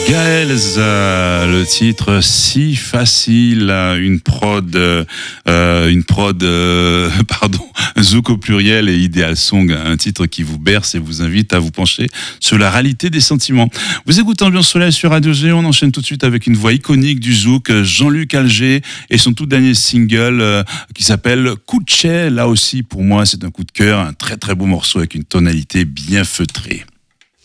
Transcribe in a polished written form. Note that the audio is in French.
Gaëls, le titre Si Facile, une prod, pardon, Zouk au pluriel et Ideal Song, un titre qui vous berce et vous invite à vous pencher sur la réalité des sentiments. Vous écoutez Ambiance Soleil sur Radio G, on enchaîne tout de suite avec une voix iconique du Zouk, Jean-Luc Alger, et son tout dernier single qui s'appelle Couché. Là aussi, pour moi, c'est un coup de cœur, un très très beau morceau avec une tonalité bien feutrée.